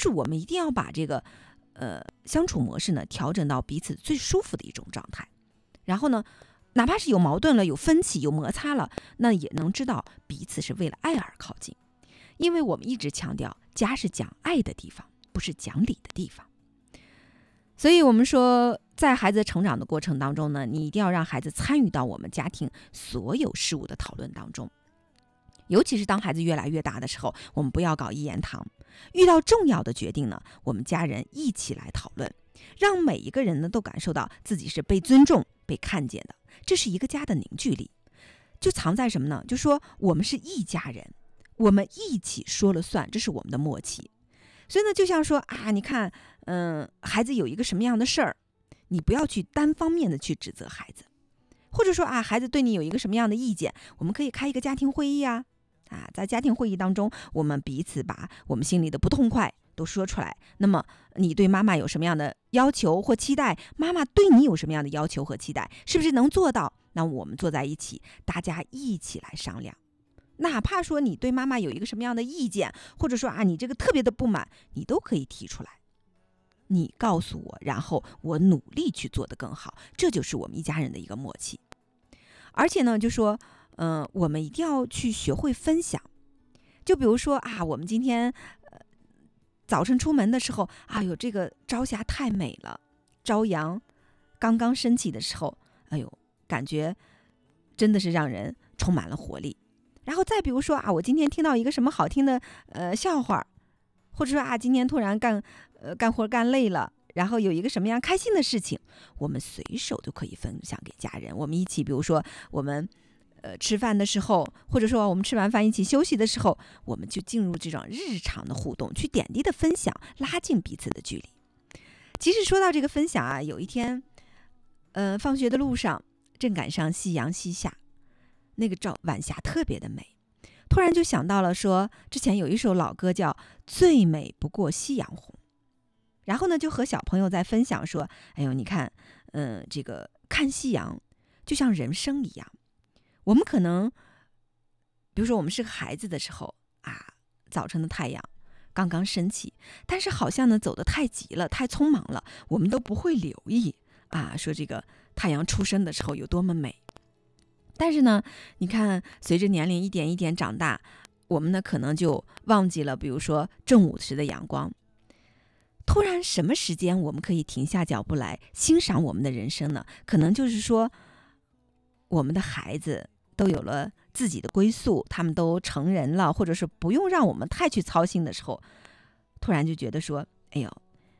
就是我们一定要把这个相处模式呢调整到彼此最舒服的一种状态。然后呢，哪怕是有矛盾了、有分歧、有摩擦了，那也能知道彼此是为了爱而靠近。因为我们一直强调，家是讲爱的地方，不是讲理的地方。所以我们说，在孩子成长的过程当中呢，你一定要让孩子参与到我们家庭所有事物的讨论当中。尤其是当孩子越来越大的时候，我们不要搞一言堂。遇到重要的决定呢，我们家人一起来讨论，让每一个人呢都感受到自己是被尊重、被看见的。这是一个家的凝聚力，就藏在什么呢？就说我们是一家人，我们一起说了算，这是我们的默契。所以呢，就像说啊，你看，孩子有一个什么样的事儿，你不要去单方面的去指责孩子，或者说啊，孩子对你有一个什么样的意见，我们可以开一个家庭会议啊，在家庭会议当中，我们彼此把我们心里的不痛快都说出来。那么你对妈妈有什么样的要求或期待，妈妈对你有什么样的要求和期待，是不是能做到？那我们坐在一起，大家一起来商量。哪怕说你对妈妈有一个什么样的意见，或者说啊你这个特别的不满，你都可以提出来，你告诉我，然后我努力去做得更好。这就是我们一家人的一个默契。而且呢，就说我们一定要去学会分享。就比如说啊，我们今天早晨出门的时候，哎呦，这个朝霞太美了，朝阳刚刚升起的时候，哎呦，感觉真的是让人充满了活力。然后再比如说啊，我今天听到一个什么好听的笑话，或者说啊，今天突然干活干累了，然后有一个什么样开心的事情，我们随手都可以分享给家人。我们一起，比如说我们吃饭的时候，或者说我们吃完饭一起休息的时候，我们就进入这种日常的互动，去点滴的分享，拉近彼此的距离。其实说到这个分享啊，有一天放学的路上正赶上夕阳西下，那个晚霞特别的美，突然就想到了说，之前有一首老歌叫《最美不过夕阳红》，然后呢就和小朋友在分享说，哎呦，你看这个看夕阳就像人生一样。我们可能比如说我们是个孩子的时候啊，早晨的太阳刚刚升起，但是好像呢走得太急了，太匆忙了，我们都不会留意啊，说这个太阳出生的时候有多么美。但是呢，你看随着年龄一点一点长大，我们呢可能就忘记了，比如说正午时的阳光。突然什么时间我们可以停下脚步来欣赏我们的人生呢？可能就是说我们的孩子都有了自己的归宿，他们都成人了，或者是不用让我们太去操心的时候，突然就觉得说，哎呦，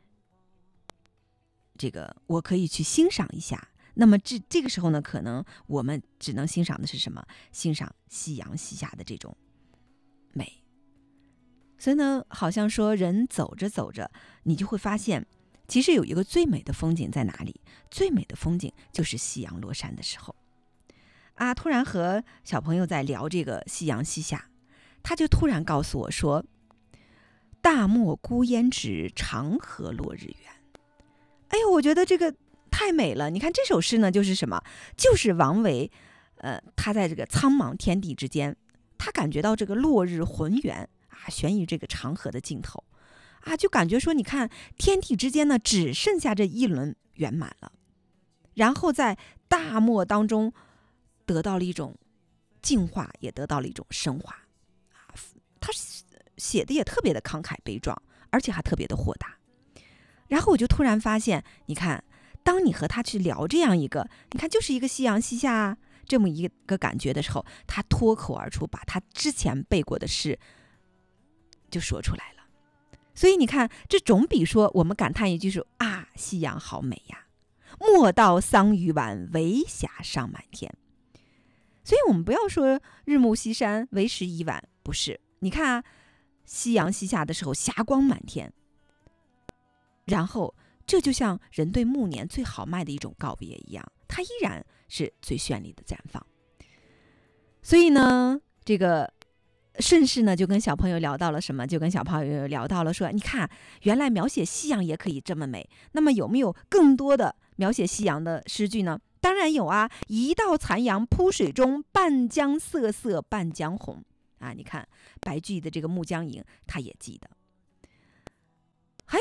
这个我可以去欣赏一下。那么这个时候呢，可能我们只能欣赏的是什么？欣赏夕阳西下的这种美。所以呢，好像说人走着走着，你就会发现，其实有一个最美的风景在哪里？最美的风景就是夕阳落山的时候。啊，突然和小朋友在聊这个夕阳西下，他就突然告诉我说：“大漠孤烟直，长河落日圆。”哎呦，我觉得这个太美了。你看这首诗呢，就是什么？就是王维，他在这个苍茫天地之间，他感觉到这个落日浑圆啊，悬于这个长河的尽头啊，就感觉说，你看天地之间呢，只剩下这一轮圆满了，然后在大漠当中得到了一种净化，也得到了一种升华啊。他写的也特别的慷慨悲壮，而且还特别的豁达。然后我就突然发现，你看，当你和他去聊这样一个，你看就是一个夕阳西下这么一个感觉的时候，他脱口而出，把他之前背过的诗就说出来了。所以你看，这总比说我们感叹一句说啊，夕阳好美呀，莫道桑榆晚，为霞尚满天。所以我们不要说日暮西山，为时已晚，不是。你看啊，夕阳西下的时候，霞光满天，然后这就像人对暮年最豪迈的一种告别一样，它依然是最绚丽的绽放。所以呢，这个顺势呢就跟小朋友聊到了什么？就跟小朋友聊到了说，你看，原来描写夕阳也可以这么美。那么有没有更多的描写夕阳的诗句呢？当然有啊，一道残阳铺水中，半江瑟瑟半江红啊！你看白居易的这个《暮江吟》，他也记得。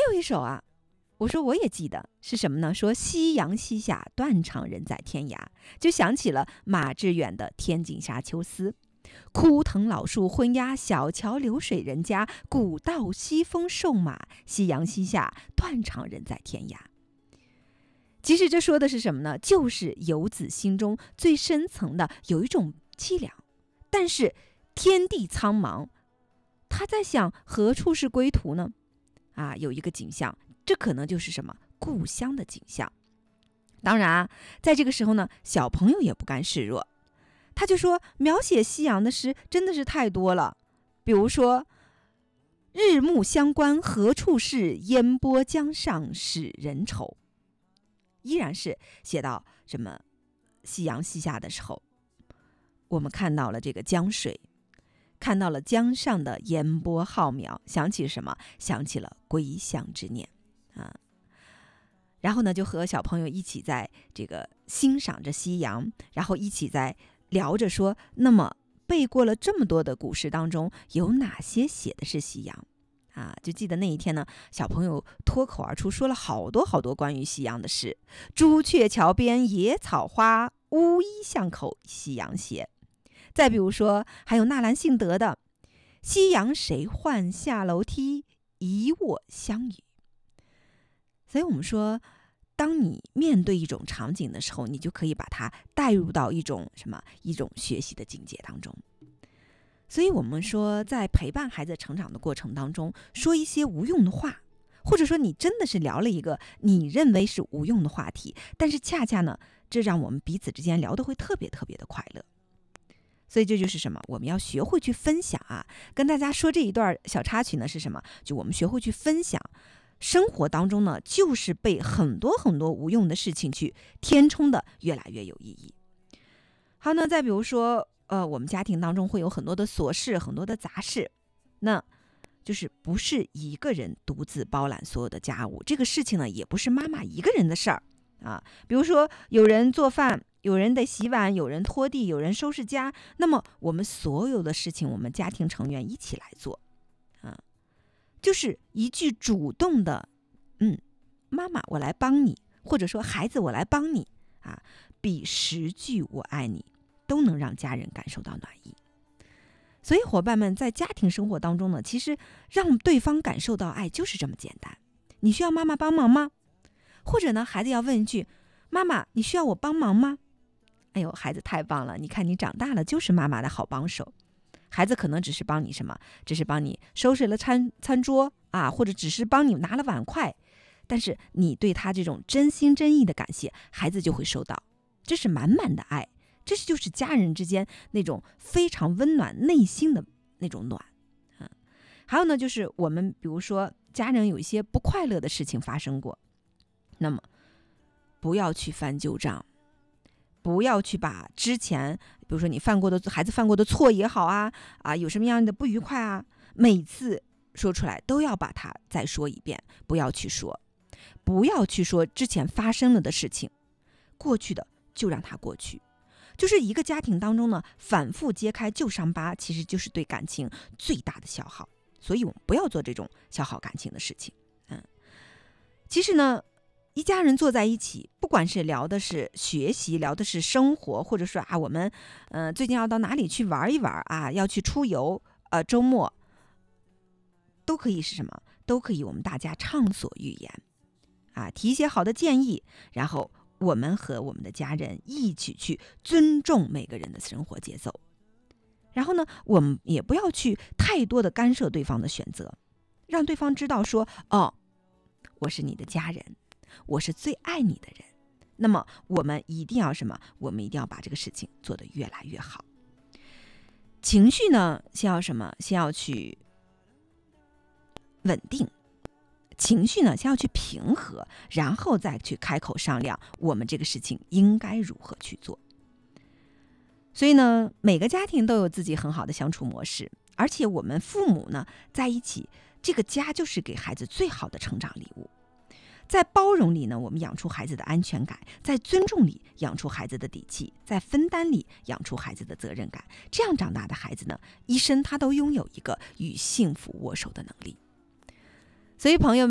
有一首啊，我说我也记得是什么呢？说夕阳西下，断肠人在天涯，就想起了马致远的《天净沙·秋思》。枯藤老树昏鸦，小桥流水人家，古道西风瘦马，夕阳西下，断肠人在天涯。其实这说的是什么呢？就是游子心中最深层的有一种凄凉，但是天地苍茫，他在想何处是归途呢？有一个景象，这可能就是什么？故乡的景象。当然啊，在这个时候呢，小朋友也不甘示弱，他就说描写夕阳的诗真的是太多了，比如说日暮乡关何处是，烟波江上使人愁。依然是写到什么夕阳西下的时候，我们看到了这个江水，看到了江上的烟波浩渺，想起什么？想起了归乡之念然后呢，就和小朋友一起在这个欣赏着夕阳，然后一起在聊着说，那么背过了这么多的古诗当中，有哪些写的是夕阳？就记得那一天呢，小朋友脱口而出说了好多好多关于夕阳的诗。朱雀桥边野草花，乌衣巷口夕阳斜。再比如说，还有纳兰性德的夕阳谁唤下楼梯，一卧相与。所以我们说，当你面对一种场景的时候，你就可以把它带入到一种学习的境界当中。所以我们说，在陪伴孩子成长的过程当中，说一些无用的话，或者说你真的是聊了一个你认为是无用的话题，但是恰恰呢，这让我们彼此之间聊得会特别特别的快乐。所以这就是什么？我们要学会去分享跟大家说这一段小插曲呢是什么？就我们学会去分享。生活当中呢，就是被很多很多无用的事情去填充的越来越有意义。好，那再比如说我们家庭当中会有很多的琐事，很多的杂事，那就是不是一个人独自包揽所有的家务，这个事情呢也不是妈妈一个人的事儿比如说有人做饭，有人得洗碗，有人拖地，有人收拾家，那么我们所有的事情，我们家庭成员一起来做就是一句主动的妈妈我来帮你，或者说孩子我来帮你比10句我爱你都能让家人感受到暖意。所以伙伴们，在家庭生活当中呢，其实让对方感受到爱就是这么简单。你需要妈妈帮忙吗？或者呢，孩子要问一句，妈妈你需要我帮忙吗？哎呦，孩子太棒了，你看你长大了就是妈妈的好帮手。孩子可能只是帮你什么？只是帮你收拾了餐桌或者只是帮你拿了碗筷，但是你对他这种真心真意的感谢，孩子就会收到，这是满满的爱，这就是家人之间那种非常温暖内心的那种暖还有呢，就是我们比如说家人有一些不快乐的事情发生过，那么不要去翻旧账，不要去把之前比如说你孩子犯过的错也好有什么样的不愉快每次说出来都要把它再说一遍，不要去说之前发生了的事情，过去的就让它过去。就是一个家庭当中呢，反复揭开旧伤疤，其实就是对感情最大的消耗，所以我们不要做这种消耗感情的事情其实呢，一家人坐在一起，不管是聊的是学习，聊的是生活，或者说我们最近要到哪里去玩一玩要去出游周末都可以是什么？都可以我们大家畅所欲言提一些好的建议，然后我们和我们的家人一起去尊重每个人的生活节奏。然后呢，我们也不要去太多的干涉对方的选择，让对方知道说我是你的家人，我是最爱你的人。那么我们一定要什么？我们一定要把这个事情做得越来越好。情绪呢，先要什么？先要去稳定。情绪呢，先要去平和，然后再去开口商量我们这个事情应该如何去做。所以呢，每个家庭都有自己很好的相处模式，而且我们父母呢在一起，这个家就是给孩子最好的成长礼物。在包容里呢，我们养出孩子的安全感；在尊重里养出孩子的底气；在分担里养出孩子的责任感。这样长大的孩子呢，一生他都拥有一个与幸福握手的能力。所以朋友们，